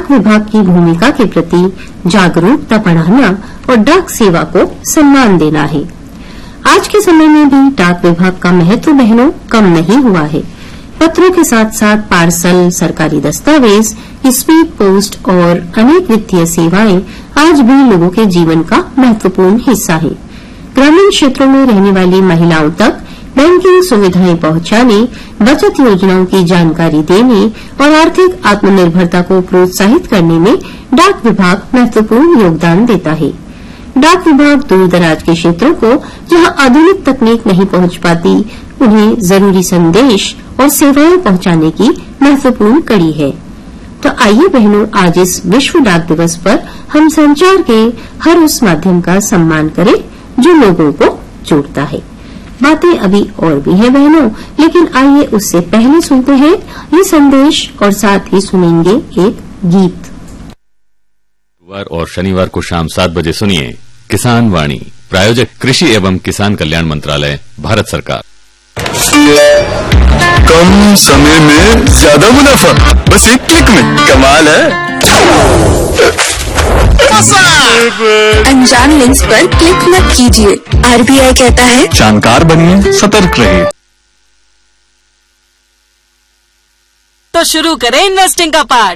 डाक विभाग की भूमिका के प्रति जागरूकता बढ़ाना और डाक सेवा को सम्मान देना है। आज के समय में भी डाक विभाग का महत्व बहनों कम नहीं हुआ है। पत्रों के साथ साथ पार्सल, सरकारी दस्तावेज, स्पीड पोस्ट और अनेक वित्तीय सेवाएं आज भी लोगों के जीवन का महत्वपूर्ण हिस्सा है। ग्रामीण क्षेत्रों में रहने वाली महिलाओं तक बैंकिंग सुविधाएं पहुंचाने, बचत योजनाओं की जानकारी देने और आर्थिक आत्मनिर्भरता को प्रोत्साहित करने में डाक विभाग महत्वपूर्ण योगदान देता है। डाक विभाग दूर दराज के क्षेत्रों को जहां आधुनिक तकनीक नहीं पहुंच पाती, उन्हें जरूरी संदेश और सेवाएं पहुंचाने की महत्वपूर्ण कड़ी है। तो आइए बहनों, आज इस विश्व डाक दिवस पर हम संचार के हर उस माध्यम का सम्मान करें जो लोगों को जोड़ता है। बातें अभी और भी हैं बहनों, लेकिन आइए उससे पहले सुनते हैं ये संदेश और साथ ही सुनेंगे एक गीत। गुरुवार और शनिवार को शाम 7 बजे सुनिए किसान वाणी। प्रायोजक कृषि एवं किसान कल्याण मंत्रालय, भारत सरकार। कम समय में ज्यादा मुनाफा, बस एक क्लिक में। कमाल है। अनजान लिंक्स पर क्लिक मत कीजिए। आरबीआई कहता है जानकार बनिए, सतर्क रहिए। तो शुरू करें इन्वेस्टिंग का पार्ट।